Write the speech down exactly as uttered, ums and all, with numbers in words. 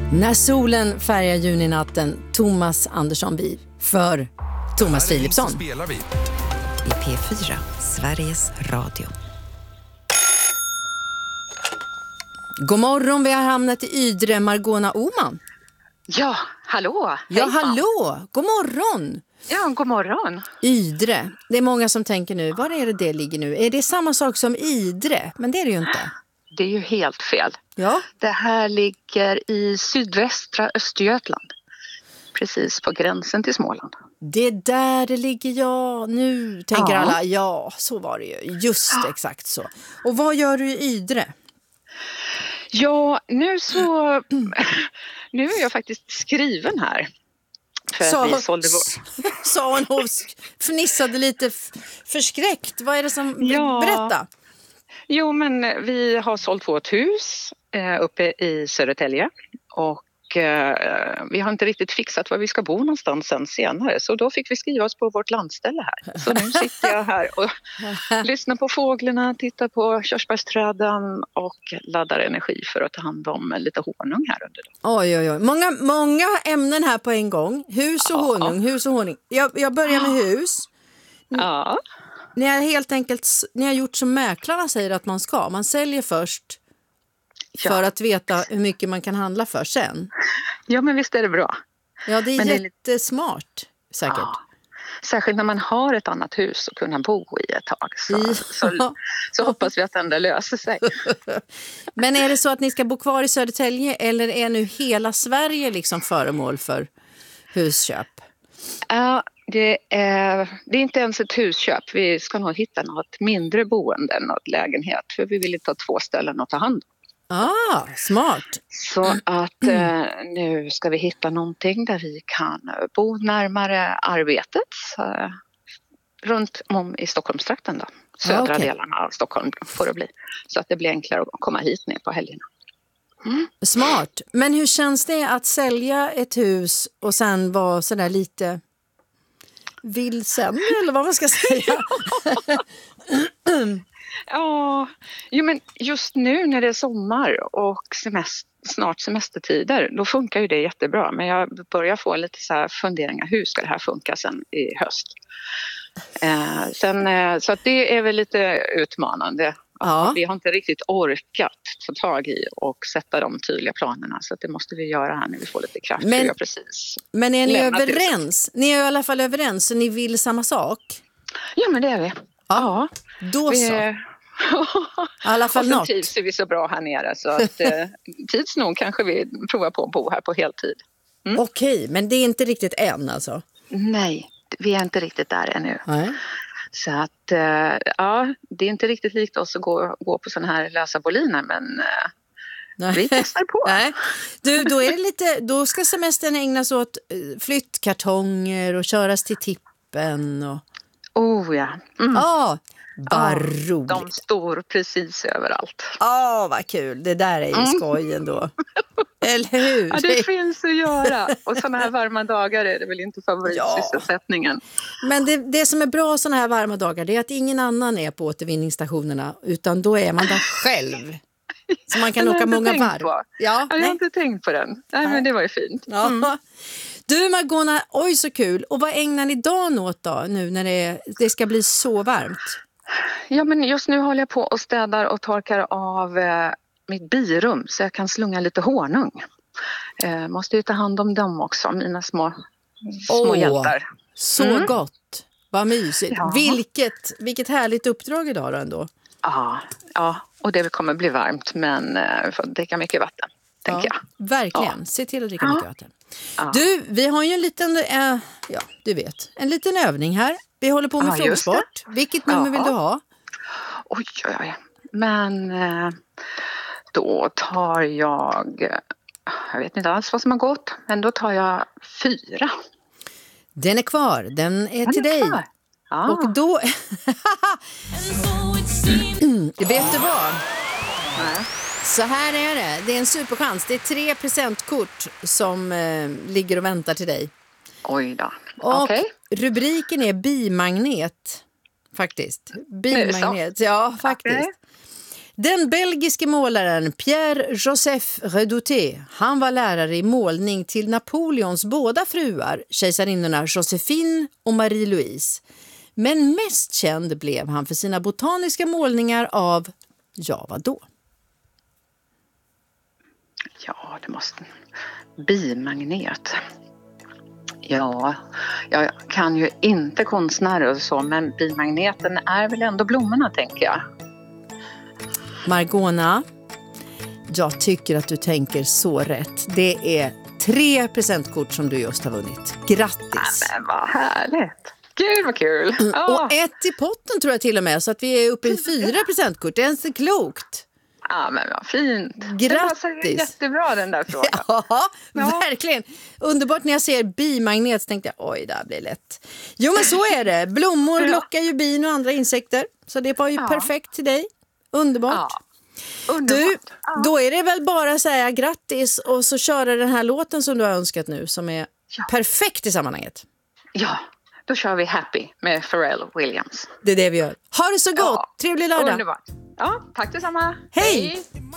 När solen färgar juninatten, Thomas Andersson vi för Thomas Philipsson. Spelar vi. I P fyra, Sveriges Radio. God morgon, vi har hamnat i Ydre, Margona Oman. Ja, hallå. Ja, Hejsan. hallå. God morgon. Ja, god morgon. Ydre. Det är många som tänker nu, var är det det ligger nu? Är det samma sak som Idre? Men det är det ju inte. Det är ju helt fel. Ja. Det här ligger i sydvästra Östergötland. Precis på gränsen till Småland. Det är där det ligger, ja. Nu tänker Ja. alla, ja, så var det ju. Just exakt så. Och vad gör du i Ydre? Ja, nu så... nu är jag faktiskt skriven här. För Sa- att vi sålde vår... Sa hon och fnissade lite f- förskräckt. Vad är det som... Ja. Berätta. Jo, men vi har sålt vårt hus eh, uppe i Södertälje. Och eh, vi har inte riktigt fixat var vi ska bo någonstans sen senare. Så då fick vi skriva oss på vårt landställe här. Så nu sitter jag här och lyssnar på fåglarna, tittar på körsbärsträden och laddar energi för att ta hand om lite honung här under dagen. Oj, oj, oj. Många, många ämnen här på en gång. Hus och Ja. honung, hus och honung. Jag, jag börjar med hus. Ja, Ni har helt enkelt ni har gjort som mäklarna säger att man ska. Man säljer först Ja. för att veta hur mycket man kan handla för sen. ja men visst är det bra. Ja, det är Men det är lite- jättesmart säkert. Ja. Särskilt när man har ett annat hus och kunna bo i ett tag. Så, Ja. så, så hoppas vi att den där löser sig. Men är det så att ni ska bo kvar i Södertälje eller är nu hela Sverige liksom föremål för husköp? Ja, det är, det är inte ens ett husköp. Vi ska nog hitta något mindre boende än något lägenhet. För vi vill inte ha två ställen att ta hand om. Ah, smart. Så att eh, nu ska vi hitta någonting där vi kan bo närmare arbetet. Så, runt om i Stockholmstrakten då. Södra Ah, okej. delarna av Stockholm får det bli. Så att det blir enklare att komma hit ner på helgerna. Smart. Men hur känns det att sälja ett hus och sen vara sådär lite vilsen eller vad man ska säga? Ja, jo, men just nu när det är sommar och semester, snart semestertider, då funkar ju det jättebra. Men jag börjar få lite så här funderingar, hur ska det här funka sen i höst? Eh, sen, eh, så att det är väl lite utmanande. Ja. Vi har inte riktigt orkat ta tag i och sätta de tydliga planerna. Så att det måste vi göra här när vi får lite kraft. Men- Men, precis. Men är ni Lämna till överens? Ni är i alla fall överens så ni vill samma sak? Ja, men det är vi. Ja. Då vi så. är... I alla fall och sen något. trivs vi så bra här nere så att eh, tids nog kanske vi provar på att bo här på heltid. Mm. Okej, men det är inte riktigt än alltså? Nej, vi är inte riktigt där ännu. Nej. Så att eh, ja, det är inte riktigt likt oss att gå, gå på sådana här lösa boliner men eh, Nej. vi testar på. Nej. Du, då, är det lite, då ska semestern ägnas åt eh, flyttkartonger och köras till tippen. Och... Oh ja. Mm. Ja, vad Ja, roligt. de står precis överallt. Ja, vad kul. Det där är ju Mm. skoj ändå. Eller hur? Ja, det finns att göra. Och sådana här varma dagar är det väl inte favoritsysselsättningen. Men det, det som är bra såna här varma dagar det är att ingen annan är på återvinningsstationerna utan då är man där själv. Så man kan Den har åka jag inte många tänkt varv. på. Ja, Ja, jag har nej. inte tänkt på den. Nej, men det var ju fint. Ja. Mm. Du Margona, oj så kul. Och vad ägnar ni dagen åt då nu när det, det ska bli så varmt? Ja, men just nu håller jag på och städar och torkar av eh, mitt birum så jag kan slunga lite honung. Eh, måste ju ta hand om dem också, mina små, små Åh. hjältar. Så Mm. gott. Vad mysigt. Ja. Vilket, vilket härligt uppdrag idag då ändå. Ja, ja, och det kommer bli varmt men eh, vi får dricka mycket vatten, tänker Ja, jag. verkligen. Se till att dricka Ja. mycket vatten. Ja. Du, vi har ju en liten, eh, ja du vet, en liten övning här. Vi håller på med Ja, just frågesport. Vilket nummer Ja. vill du ha? Oj, oj, oj. Men eh, då tar jag, eh, jag vet inte alls vad som har gått, men då tar jag fyra. Den är kvar. Den är Den till är dig. kvar. Ja. Och då... vet du vad? Nej. Så här är det. Det är en superchans. Det är tre presentkort som eh, ligger och väntar till dig. Oj då. Och Okej. rubriken är bimagnet. Faktiskt. Bimagnet. Ja, faktiskt. Okej. Den belgiske målaren Pierre-Joseph Redouté, han var lärare i målning till Napoleons båda fruar, kejsarinnorna Joséphine och Marie-Louise. Men mest känd blev han för sina botaniska målningar av, ja vad då? Ja, det måste... Bimagnet. Ja, jag kan ju inte konstnärer och så, men bimagneten är väl ändå blommorna, tänker jag. Margona, jag tycker att du tänker så rätt. Det är tre presentkort som du just har vunnit. Grattis! Ja, men vad härligt! Gud vad kul! Oh. Och ett i potten tror jag till och med, så att vi är uppe i fyra presentkort. Det är inte klokt. Ja, men vad fint. Grattis! Det var jättebra den där frågan. Ja, ja, verkligen. Underbart när jag ser bimagnet så tänkte jag, oj, det här blir lätt. Jo, men så är det. Blommor Ja. lockar ju bin och andra insekter. Så det var ju Ja. perfekt till dig. Underbart. Ja. Underbart. Du, Ja. då är det väl bara att säga grattis och så köra den här låten som du har önskat nu, som är Ja. perfekt i sammanhanget. Ja, då kör vi Happy med Pharrell Williams. Det är det vi gör. Ha det så gott. Ja. Trevlig lördag. Underbart. Ja, tack detsamma. Hej! In my